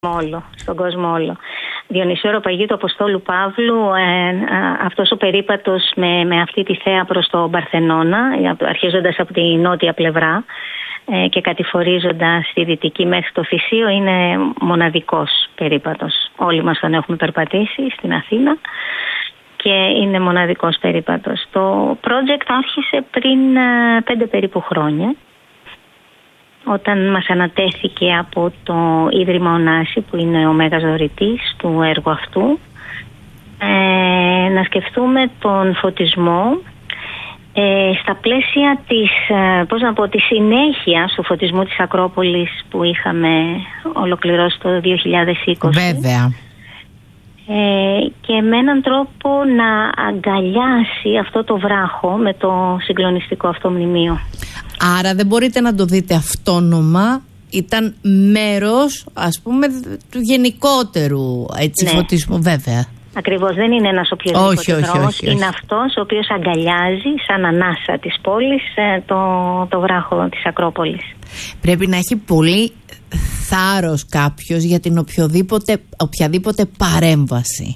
Στον κόσμο όλο. Διονυσίου Αεροπαγήτου Αποστόλου Παύλου, αυτός ο περίπατος με αυτή τη θέα προς το Παρθενώνα, αρχίζοντας από τη νότια πλευρά και κατηφορίζοντας τη δυτική μέχρι το Θησίο, είναι μοναδικός περίπατος. Όλοι μας τον έχουμε περπατήσει στην Αθήνα και είναι μοναδικός περίπατος. Το project άρχισε πριν 5 περίπου χρόνια, όταν μας ανατέθηκε από το Ίδρυμα Ωνάση, που είναι ο μέγας δωρητής του έργου αυτού, να σκεφτούμε τον φωτισμό στα πλαίσια της συνέχειας του φωτισμού της Ακρόπολης που είχαμε ολοκληρώσει το 2020. Βέβαια. Και με έναν τρόπο να αγκαλιάσει αυτό το βράχο με το συγκλονιστικό αυτό μνημείο. Άρα δεν μπορείτε να το δείτε αυτόνομα, ήταν μέρος, ας πούμε, του γενικότερου φωτισμού, βέβαια. Ακριβώς, δεν είναι ένας οποιοδήποτε δρόμος, είναι αυτός ο οποίος αγκαλιάζει σαν ανάσα της πόλης το βράχο της Ακρόπολης. Πρέπει να έχει πολύ θάρρος κάποιος για την οποιαδήποτε παρέμβαση.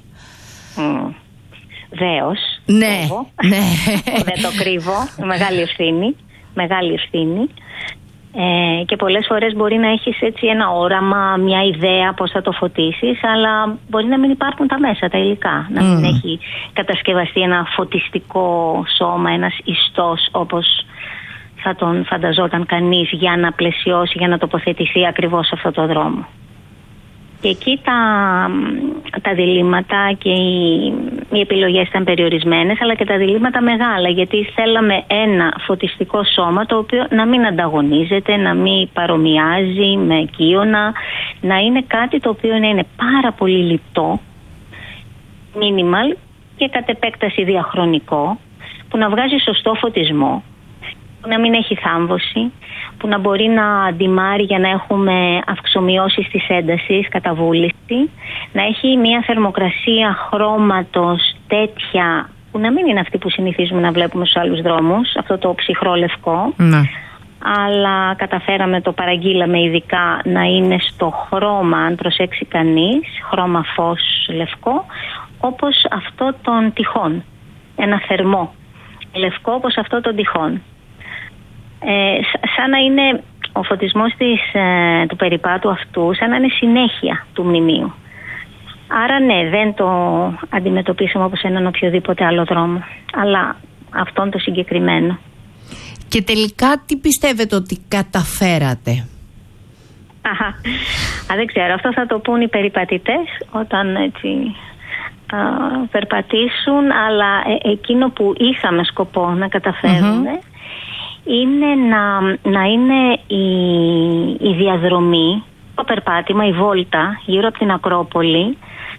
Δέος. Ναι. Δεν το κρύβω. Μεγάλη ευθύνη. Και πολλές φορές μπορεί να έχεις έτσι ένα όραμα, μια ιδέα πώς θα το φωτίσεις, αλλά μπορεί να μην υπάρχουν τα μέσα, τα υλικά. Να μην έχει κατασκευαστεί ένα φωτιστικό σώμα, ένας ιστός όπως θα τον φανταζόταν κανείς για να πλαισιώσει, για να τοποθετηθεί ακριβώς σε αυτό το δρόμο. Και εκεί τα διλήμματα και οι επιλογές ήταν περιορισμένες, αλλά και τα διλήμματα μεγάλα, γιατί θέλαμε ένα φωτιστικό σώμα το οποίο να μην ανταγωνίζεται, να μην παρομοιάζει με κύωνα, να είναι κάτι το οποίο να είναι πάρα πολύ λιτό, minimal και κατ' επέκταση διαχρονικό, που να βγάζει σωστό φωτισμό, που να μην έχει θάμβωση, που να μπορεί να αντιμάρει για να έχουμε αυξομοιώσεις της έντασης, καταβούληση, να έχει μια θερμοκρασία χρώματος τέτοια που να μην είναι αυτή που συνηθίζουμε να βλέπουμε στους άλλους δρόμους, αυτό το ψυχρό λευκό, αλλά καταφέραμε, το παραγγείλαμε ειδικά, να είναι στο χρώμα, αν προσέξει κανείς, χρώμα φως λευκό, όπως αυτό των τυχών, ένα θερμό λευκό όπως αυτό των τυχών. Σαν να είναι ο φωτισμός του περιπάτου αυτού, σαν να είναι συνέχεια του μνημείου. Άρα ναι, δεν το αντιμετωπίσαμε όπως έναν οποιοδήποτε άλλο δρόμο, αλλά αυτόν το συγκεκριμένο. Και τελικά τι πιστεύετε ότι καταφέρατε? Δεν ξέρω, αυτό θα το πούν οι περιπατητές όταν έτσι περπατήσουν, αλλά εκείνο που είχαμε σκοπό να καταφέρουμε είναι να είναι η διαδρομή, το περπάτημα, η βόλτα γύρω από την Ακρόπολη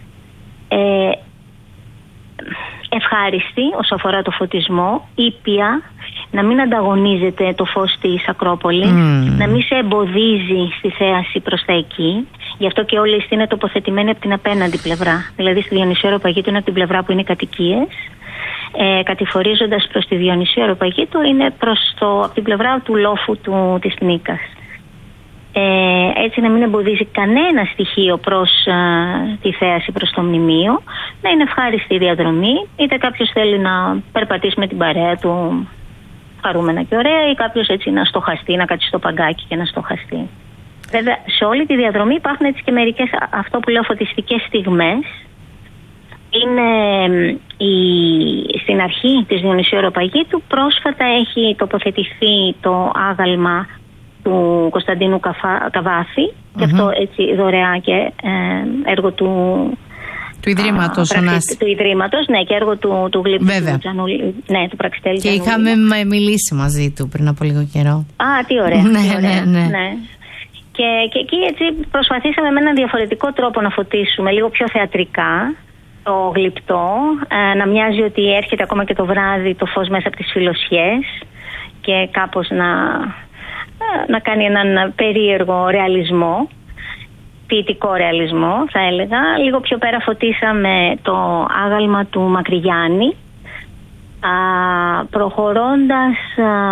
ευχάριστη όσο αφορά το φωτισμό, ήπια, να μην ανταγωνίζεται το φως της Ακρόπολης, να μην σε εμποδίζει στη θέαση προς τα εκεί. Γι' αυτό και όλοι είναι τοποθετημένοι από την απέναντι πλευρά. Δηλαδή στη Διονυσίου Αεροπαγήτου είναι από την πλευρά που είναι οι κατοικίες. Κατηφορίζοντας προς τη Διονυσίου Αεροπαγήτου είναι από την πλευρά του λόφου της Νίκας. Έτσι να μην εμποδίζει κανένα στοιχείο προς τη θέαση προς το μνημείο, να είναι ευχάριστη η διαδρομή, είτε κάποιος θέλει να περπατήσει με την παρέα του χαρούμενα και ωραία, ή κάποιος έτσι να στοχαστεί, να κάτσει στο παγκάκι και να στοχαστεί. Βέβαια σε όλη τη διαδρομή υπάρχουν έτσι και μερικές, αυτό που λέω, φωτιστικές στιγμές. Είναι στην αρχή της Διονυσίου Αεροπαγήτου, πρόσφατα έχει τοποθετηθεί το άγαλμα του Κωνσταντίνου Καβάθη, και αυτό έτσι δωρεά και έργο του Ιδρύματος του Ιδρύματος, ναι, και έργο του Γλύπτου, του Πραξιτέλη. Και είχαμε μιλήσει μαζί του πριν από λίγο καιρό. Τι ωραία. Ναι. Και εκεί έτσι προσπαθήσαμε με έναν διαφορετικό τρόπο να φωτίσουμε, λίγο πιο θεατρικά, το Γλυπτό, να μοιάζει ότι έρχεται ακόμα και το βράδυ το φως μέσα από τις φιλοσιές και κάπως να κάνει έναν περίεργο ρεαλισμό, ποιητικό ρεαλισμό θα έλεγα. Λίγο πιο πέρα φωτίσαμε το άγαλμα του Μακρυγιάννη. Προχωρώντας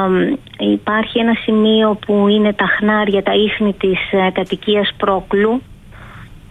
υπάρχει ένα σημείο που είναι τα χνάρια, τα ίχνη της κατοικίας Πρόκλου,